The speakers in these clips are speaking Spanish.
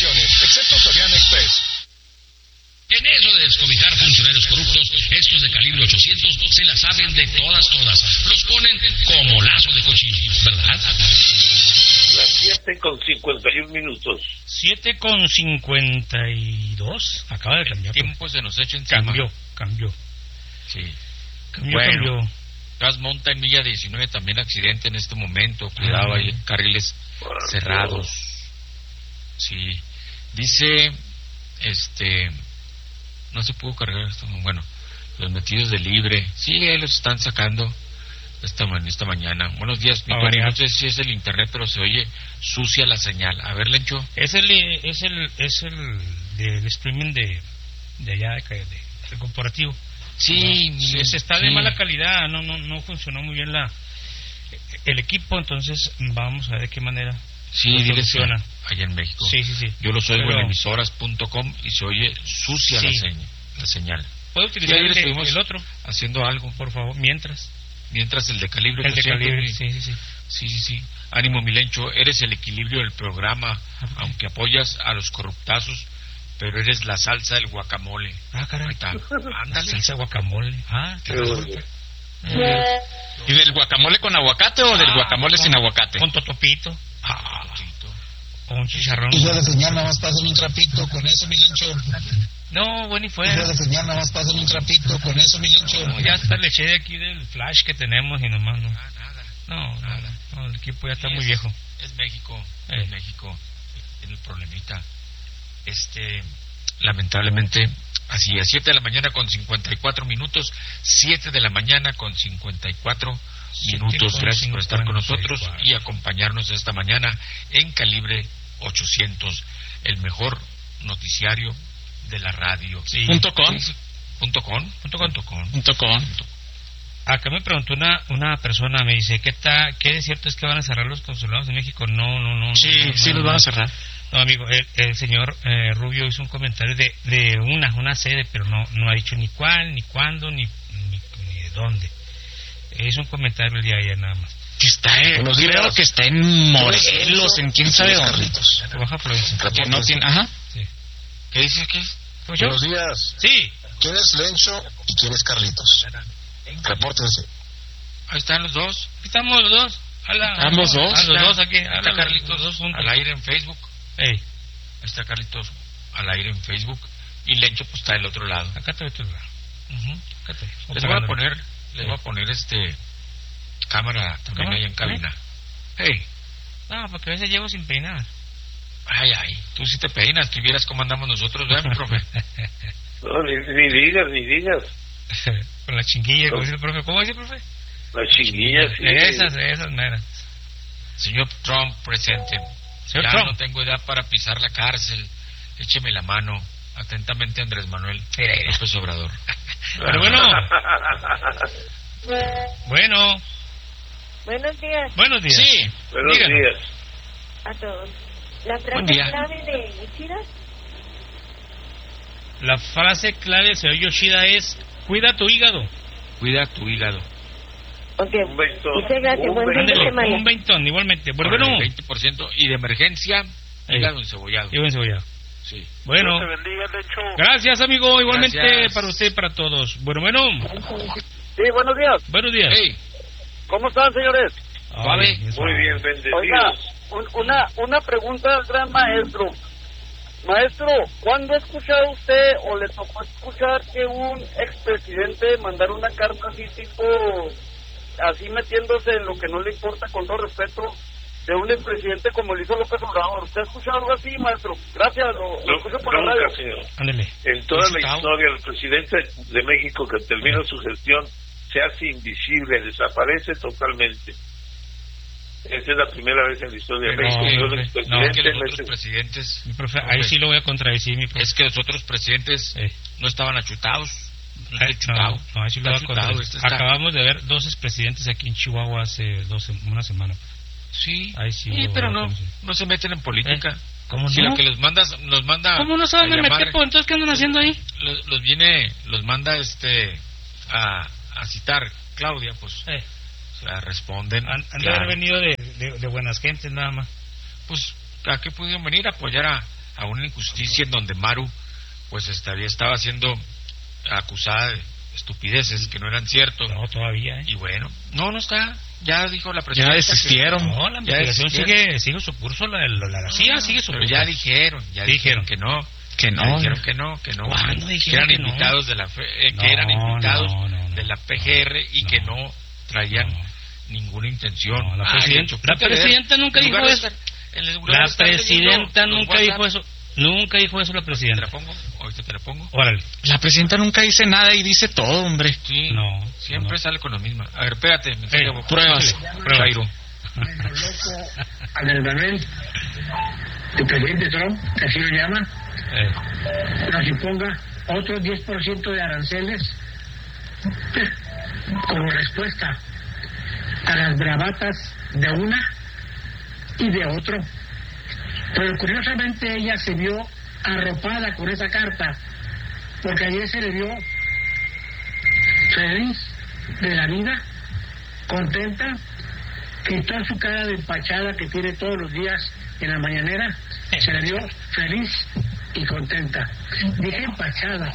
instalaciones, excepto Soriana Express. En eso de descobijar funcionarios corruptos, estos de calibre 800 se la saben de todas. Los ponen como lazo de cochino, ¿verdad? Las 7:51. 7:52. Acaba de cambiar. El tiempo se nos echa encima. Cambió. Sí. Cambió. Gas Monta en milla 19, también accidente en este momento. Cuidado, hay carriles cerrados. Sí. Dice, no se pudo cargar esto. Bueno, los metidos de libre. Sí, los están sacando esta mañana. Buenos días, mi Tony. No sé si es el internet, pero se oye sucia la señal. A ver, Lencho. Es el del streaming de allá del corporativo. Sí, no, se está de mala calidad, no funcionó muy bien el equipo, entonces vamos a ver de qué manera funciona allá en México. Sí. Yo los oigo en emisoras.com y se oye sucia la señal. ¿Puedo utilizar el otro? Haciendo algo, por favor, mientras el de calibre. El de calibre, sí. Sí. Ánimo, Milencho, eres el equilibrio del programa, aunque apoyas a los corruptazos, pero eres la salsa del guacamole. Ah, caray. Ándale. Salsa guacamole. ¿Y del guacamole con aguacate o del guacamole sin aguacate? Con totopito. Con chicharrón. Y yo de señal nada más pasan un trapito, con eso, Milencho. No, bueno, y fue. Y yo de señal nada más pasan un trapito, con eso, Milencho. No, ya hasta le eché de aquí del flash que tenemos y nomás no. Nada. No, el equipo ya está muy viejo. Es México. Tiene el problemita. Lamentablemente, así a 7 de la mañana con 54 minutos, 7 de la mañana con 54 minutos. Gracias por estar con nosotros y acompañarnos esta mañana en Calibre 800, el mejor noticiario de la radio. Sí. .com. Acá me preguntó una persona, me dice, ¿qué de cierto es que van a cerrar los consulados de México? No. Sí, los van a cerrar. No, amigo, el señor Rubio hizo un comentario de una sede, pero no ha dicho ni cuál, ni cuándo, ni de dónde. Es un comentario el día de ayer nada más. Creo que está en Morelos, en quién sabe dónde. Baja Florencia. No tiene, ajá. Sí. ¿Qué dices que es? Buenos días. Sí. ¿Quién es Lencho y quién es Carlitos? Repórtense. Ahí están los dos. Estamos los dos. Ambos dos. Los dos aquí. Está Carlitos al aire en Facebook. Ahí está Carlitos al aire en Facebook y Lencho pues está del otro lado. Acá te otro lado. Les voy a poner cámara también ahí en cabina. No, porque a veces llego sin peinar. Ay, tú sí te peinas, tú vieras cómo andamos nosotros, ¿verdad, profe? No, ni digas. Con la chinguilla, como dice el profe. ¿Cómo dice el profe? Las chinguillas, sí. Esas meras. Señor Trump, presente. Señor ya Trump. No tengo edad para pisar la cárcel. Écheme la mano. Atentamente, Andrés Manuel López Obrador. Pero bueno. Buenos días. Buenos días. Sí. Buenos días. A todos. La frase clave de Yoshida. La frase clave del señor Yoshida es: cuida tu hígado. Cuida tu hígado. Ok. Muchas gracias. Buen fin de semana. Un 20, igualmente. Bueno, 20% y de emergencia, hígado encebollado. Hígado encebollado. Sí. Bueno. Dios te bendiga, Lencho. Gracias, amigo. Igualmente Gracias. para usted y para todos. Bueno. Sí, buenos días. Buenos días. Hey. ¿Cómo están, señores? Vale. Muy bien, bendecidos. Oiga, una pregunta al gran maestro. Maestro, ¿cuándo ha escuchado usted o le tocó escuchar que un expresidente mandara una carta así tipo, así metiéndose en lo que no le importa, con todo respeto, de un expresidente como lo hizo López Obrador? ¿Usted ha escuchado algo así, maestro? Gracias, lo escucho por la radio. Nunca, señor. Ándale. En toda la historia, el presidente de México que termina su gestión se hace invisible, desaparece totalmente. Esa es la primera vez en la historia de México. Que los otros presidentes... Mi profe, ahí sí lo voy a contradecir, mi profe. Es que los otros presidentes no estaban achutados. No, ahí sí lo voy a contradecir. Acabamos de ver 2 expresidentes aquí en Chihuahua hace una semana. Sí, ahí sí, pero no se meten en política. ¿Cómo si no? lo que los manda ¿Cómo no saben de meter? Pues entonces, ¿qué andan haciendo ahí? Los manda a citar Claudia, pues responden. Han de haber venido de buenas gentes nada más. Pues, ¿a qué pudieron venir? A apoyar a una injusticia en donde Maru pues estaba siendo acusada de estupideces que no eran ciertos. No, todavía, Y bueno, no está. Ya dijo la presidenta. Ya desistieron. No, la investigación sigue su curso, la CIA sigue su curso. Ya dijeron que no. Dijeron que no. ¿Cuándo dijeron que eran que invitados de la de la PGR y que no traían ninguna intención. No, la presidenta nunca dijo eso. La presidenta nunca dijo eso. Nunca dijo eso la presidenta. ¿Te la pongo? Ahorita te la pongo. Órale. La presidenta nunca dice nada y dice todo, hombre. Sí, siempre sale con lo mismo. A ver, espérate. Pruebas. Chairo. Andrés Manuel, el presidente Trump, que así lo llama, nos imponga otro 10% de aranceles como respuesta a las bravatas de una y de otro. Pero curiosamente ella se vio arropada con esa carta, porque ayer se le vio feliz de la vida, contenta, quitó su cara de empachada que tiene todos los días en la mañanera, se le vio feliz y contenta. Dije empachada,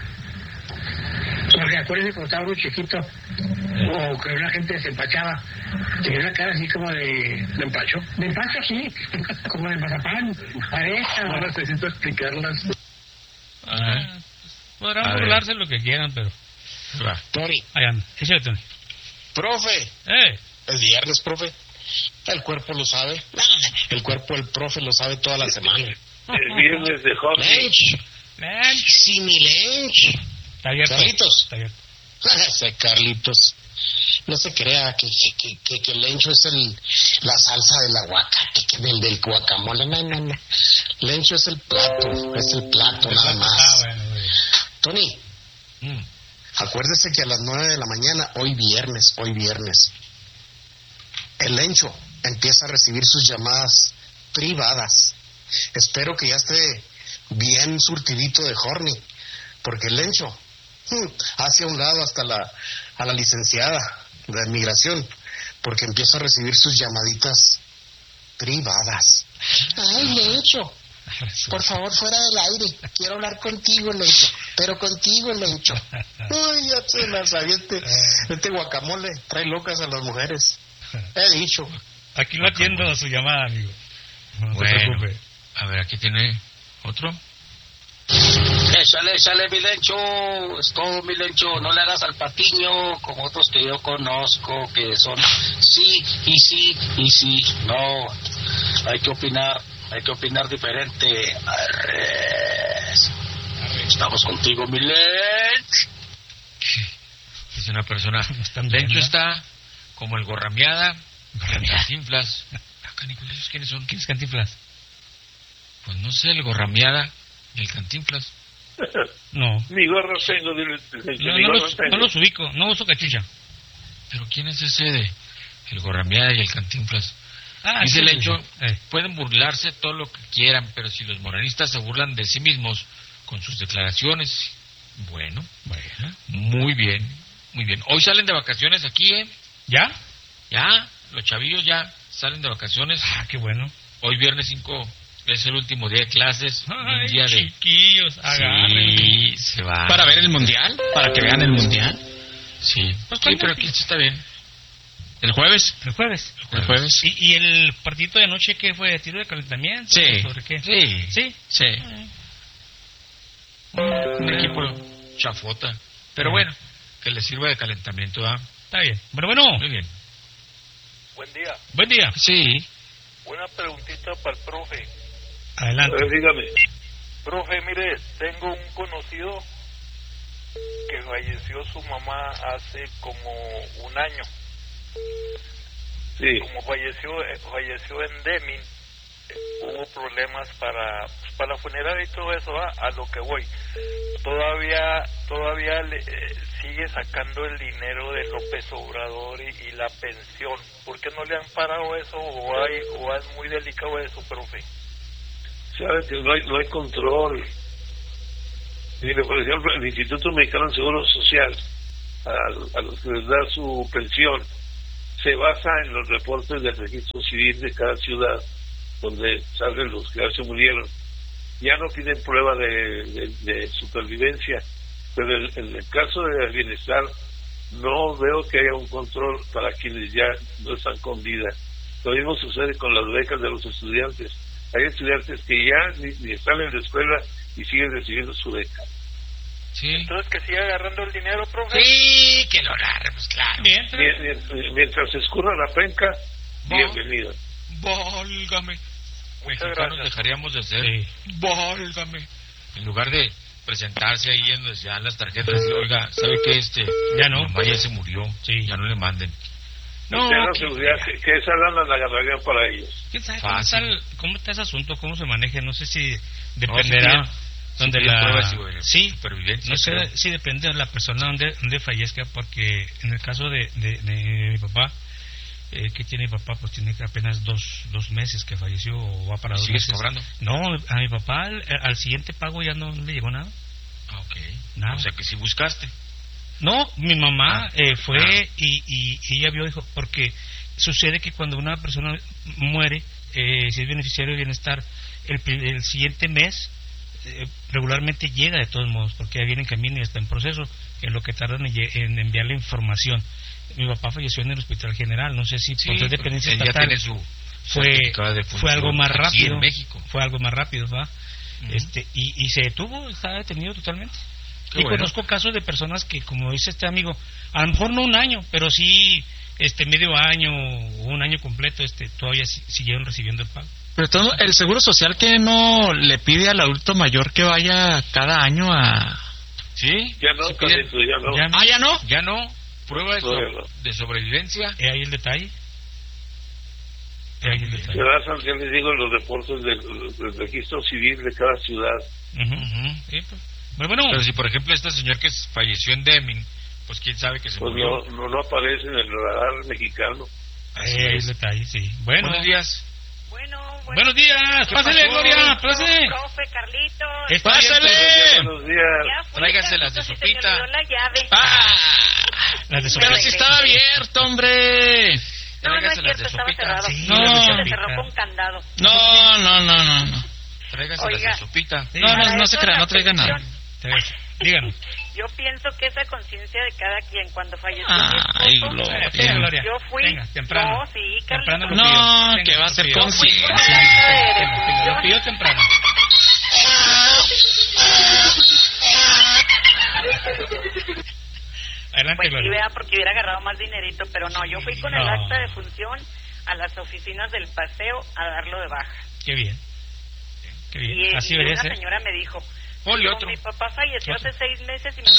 porque acuérdense cuando estaba uno chiquito, o que una gente se empachaba, tenía una cara así como de empacho. De empacho, sí, como de mazapán, pareja. No necesito explicarlas. Podrán burlarse lo que quieran, pero... Tony. Ahí anda, échale, Tony. Profe. Es viernes, profe. El cuerpo lo sabe. El cuerpo del profe lo sabe toda la semana. El viernes de Jorge. Lench. Sí, mi Lench. Está abierto. Carlitos. Está abierto. Ese Carlitos. No se crea que el Lencho es la salsa del aguacate, del guacamole. No. Lencho es el plato nada más. Tony, acuérdese que a las 9 de la mañana, hoy viernes, el Lencho empieza a recibir sus llamadas privadas. Espero que ya esté bien surtidito de horny, porque el Lencho hacia un lado hasta a la licenciada de migración, porque empieza a recibir sus llamaditas privadas. Ay, Lencho, por favor, fuera del aire, quiero hablar contigo, Lencho, pero contigo, Lencho. Uy, ya se la sabía este guacamole, trae locas a las mujeres. He dicho. Aquí lo atiendo a su llamada, amigo. No se preocupe. A ver, aquí tiene otro. Échale, mi Lencho, es todo, mi Lencho, no le hagas al patiño como otros que yo conozco, que son sí, y sí, no, hay que opinar diferente. Arres. Estamos contigo, mi Lencho. Es una persona, Lencho está como el Gorrameada, Cantinflas. ¿Quiénes son? ¿Quién es Cantinflas? Pues no sé, el Gorrameada y el Cantinflas. No. Mi gorro tengo. No los ubico, no uso cachucha. Pero ¿quién es ese de el Gorrameada y el Cantinflas? Dice el hecho, pueden burlarse todo lo que quieran, pero si los morenistas se burlan de sí mismos con sus declaraciones, bueno, muy bien. Hoy salen de vacaciones aquí, ¿Ya? Ya, los chavillos ya salen de vacaciones. Qué bueno. Hoy viernes 5 es el último día de clases. Ay, un día chiquillos, agárrense. Sí, se va. ¿Para ver el mundial? ¿Para que vean el mundial? Sí, pero aquí está bien. ¿El jueves? El jueves. ¿Y el partidito de anoche qué fue? ¿Tiro de calentamiento? Sí. ¿Sobre qué? Sí. Un equipo chafota. Pero bueno, que le sirva de calentamiento, ¿ah? Está bien. Bueno. Muy bien. Buen día. Sí. Una preguntita para el profe. Adelante. Dígame. Profe, mire, tengo un conocido que falleció su mamá hace como un año. Sí. Como falleció en Deming, hubo problemas para la funeraria y todo eso, a lo que voy. Todavía sigue sacando el dinero de López Obrador y la pensión. ¿Por qué no le han parado eso o es muy delicado eso, profe? Sabes que no hay control. Mire, por ejemplo, el Instituto Mexicano del Seguro Social, a los que les da su pensión, se basa en los reportes del registro civil de cada ciudad donde salen los que ya se murieron. ya no piden prueba de supervivencia, pero en el caso del bienestar no veo que haya un control para quienes ya no están con vida. Lo mismo sucede con las becas de los estudiantes. Hay estudiantes que ya ni están en la escuela y siguen recibiendo su beca. Sí. Entonces que siga agarrando el dinero, profe. Sí, que lo agarre, pues claro. Mientras se escurra la penca, bienvenido. Válgame. Mexicanos dejaríamos de ser. Válgame. En lugar de presentarse ahí en donde se dan las tarjetas, decir, oiga, ¿sabe qué? Ya no. Mi mamá ya se murió. Sí. Ya no le manden. No, que esa lana la agarrarían para ellos. ¿Quién sabe cómo está ese asunto? ¿Cómo se maneja? No sé si dependerá donde supervivencia. No sé si depende de la persona donde fallezca, porque en el caso de mi papá, que tiene mi papá, pues tiene apenas dos meses que falleció o va para 2 meses. ¿Sigues cobrando? No, a mi papá al siguiente pago ya no le llegó nada. Ok. Nada. O sea que si buscaste. No, mi mamá fue y ella vio, dijo, porque sucede que cuando una persona muere, si es beneficiario de bienestar, el siguiente mes regularmente llega de todos modos, porque ya viene en camino y está en proceso, en lo que tardan en enviar la información. Mi papá falleció en el Hospital General, no sé si por ser dependencia estatal fue algo más rápido en México. Fue algo más rápido, ¿va? Y se detuvo, está detenido totalmente. Qué bueno. Conozco casos de personas que, como dice este amigo, a lo mejor no un año, pero sí medio año o un año completo, todavía siguieron recibiendo el pago. Pero todo el Seguro Social, que no le pide al adulto mayor que vaya cada año a... ¿Sí? Ya no, ya no. ¿Ya no? Ya no. Prueba de sobrevivencia. Ahí el detalle. Ya les digo los reportes del registro civil de cada ciudad. Sí, pues. Bueno, pero si por ejemplo este señor que falleció en Deming, pues quién sabe que se murió. No aparece en el radar mexicano. Ahí el detalle, sí. Buenos días. Buenos días. Pásale, Gloria, pásale. Profe Carlitos. Pásale. Buenos días. Tráigase las de sopita. La llave. Las de sopita. Pero si estaba abierto, hombre. No es cierto, estaba cerrado. Sí, se cerró con candado. No. Tráigase las de sopita. No se crea, no traiga nada. Díganos. Yo pienso que esa conciencia de cada quien cuando falleció Ay, Gloria. Yo fui. Venga, temprano. No, sí, Carlitos. No, que va a ser conciencia. Lo pidió temprano. Adelante, pues Gloria. sí, vea, porque hubiera agarrado más dinerito, pero no, yo fui con el acta de función a las oficinas del paseo a darlo de baja. Qué bien. Y así debería ser. Una señora me dijo, otro. Mi papá falleció hace 6 meses y me...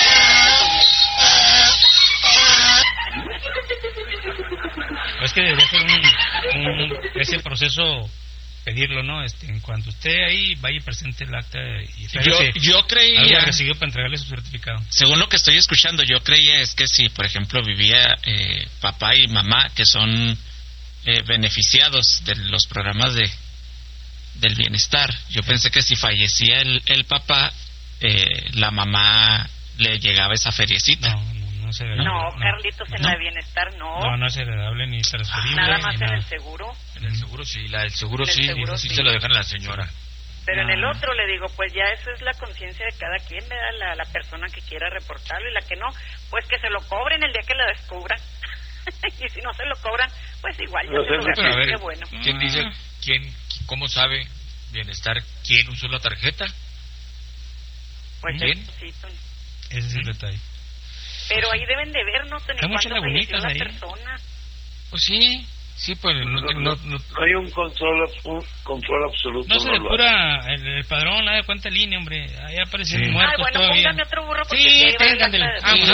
Es que debería ser ese proceso, pedirlo, ¿no? En cuanto usted ahí vaya y presente el acta y yo creía algo recibido para entregarle su certificado. Según lo que estoy escuchando, yo creía es que si, por ejemplo, vivía papá y mamá, que son beneficiados de los programas del bienestar, yo pensé que si fallecía el papá, la mamá le llegaba esa feriecita. No se No, Carlitos, en la bienestar no. No es heredable ni transferible. Nada más en el seguro. En el seguro sí, la del seguro sí se lo dejan a la señora. Pero en el otro le digo, pues ya eso es la conciencia de cada quien, me da la persona que quiera reportarlo y la que no, pues que se lo cobren el día que lo descubran. Y si no se lo cobran, pues igual ya se lo pero a ver, bueno. ¿Quién dice, cómo sabe bienestar quién usó la tarjeta? Pues ¿quién? Ese es el detalle. Pero ahí deben de ver, ¿no? Hay muchas lagunitas ahí. Persona. Pues sí, pues no hay un control absoluto. No se depura el padrón, nada de cuenta línea, hombre. Ahí aparecen muertos bueno, todavía. Póngame otro burro porque sí, ténganle.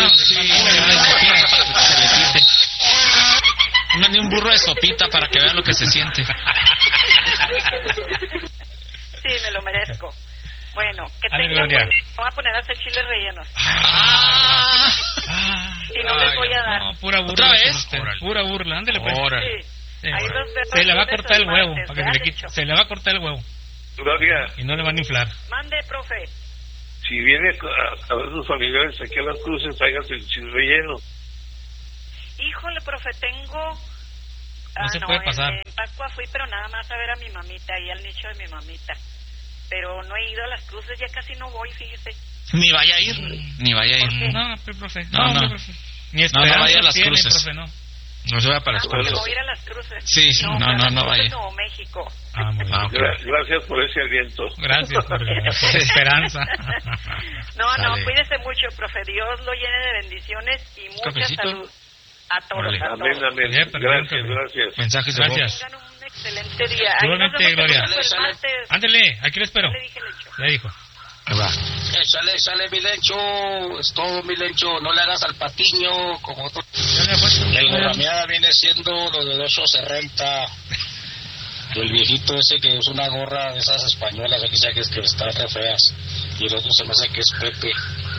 Mande un burro de sopita para que vea lo que se siente. Sí, me lo merezco. Bueno, que tengan Gloria. Voy a poner a hacer chiles rellenos. Si no les voy a dar. No, pura burla. ¿Otra vez? Pura burla, ándale pues. Sí. Se le va a cortar el huevo, para que se le quite. Se le va a cortar el huevo. Gloria. Y no le van a inflar. Mande, profe. Si viene a ver sus familiares aquí a las cruces, tráigase el chile relleno. Híjole, profe, tengo... No se puede pasar. En Pascua fui, pero nada más a ver a mi mamita, ahí al nicho de mi mamita. pero no he ido a las cruces, ya casi no voy, fíjese. Ni vaya a ir, ni vaya a ir. No, profe. No. Profe. Ni esperanza no vaya a las tiene, cruces. Profe, no. No se va para las Porque cruces. voy a ir a las cruces. Sí, no vaya. Nuevo México. Muy bien. Okay. Gracias por ese aliento. Gracias por la esperanza. No, Sale. cuídese mucho, profe. Dios lo llene de bendiciones y mucha Cafecito. salud a todos. Vale. A todos. Amén. Bien, Gracias, gracias. Mensajes de Gracias. Tengan un excelente día. Ahí nos Igualmente, vemos Gloria. el martes. Ándele, aquí lo espero. Le dije el hecho. Ya dijo. voz. Va. Échale, mi Lencho, es todo, mi Lencho, no le hagas al patiño como otro. El gorrameada viene siendo lo de Ocho Serrenta, el viejito ese que usa una gorra de esas españolas, aquí sea que es que están re feas, y el otro se me hace que es Pepe.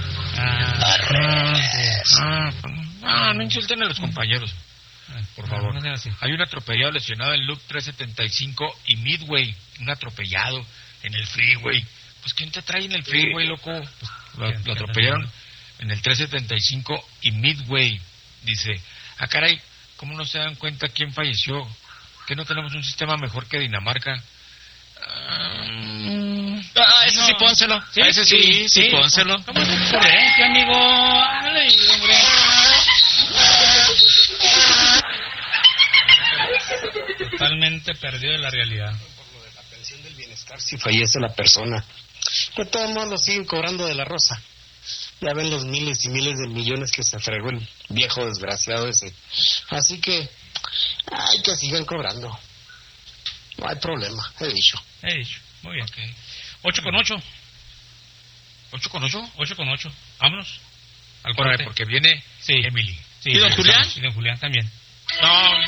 No insulten a los compañeros, por favor. No sea así. Hay un atropellado lesionado en Loop 375 y Midway, un atropellado en el freeway. Pues ¿quién te trae en el freeway, loco? Pues, lo atropellaron en el 375 y Midway. Dice, caray, ¿cómo no se dan cuenta quién falleció? ¿Que no tenemos un sistema mejor que Dinamarca? Ese sí, pónselo. ¿Sí? Ese sí, pónselo. ¿Cómo es ocurrencia, amigo? Ay, hombre. Totalmente perdido de la realidad. Por lo de la pensión del bienestar, si fallece la persona, de todos modos lo siguen cobrando de la Rosa. Ya ven los miles y miles de millones que se fregó el viejo desgraciado ese. Así que, ay, que sigan cobrando. No hay problema, he dicho. Muy bien. 8:08. 8:8. 8:08. Vámonos. Al Órale, corte. porque viene Sí. Emily. Sí, ¿Y don Julián? Y don Julián también. No,